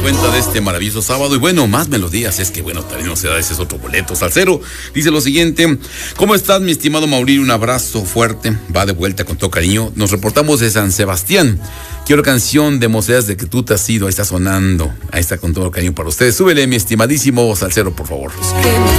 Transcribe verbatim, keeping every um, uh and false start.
cuenta de este maravilloso sábado. Y bueno, más melodías. Es que bueno, también no se da ese es otro boleto. Salsero dice lo siguiente: ¿cómo estás, mi estimado Mauricio? Un abrazo fuerte. Va de vuelta con todo cariño. Nos reportamos de San Sebastián. Quiero canción de Moseas de que tú te has ido. Ahí está sonando. Ahí está con todo cariño para ustedes. Súbele, mi estimadísimo Salsero, por favor.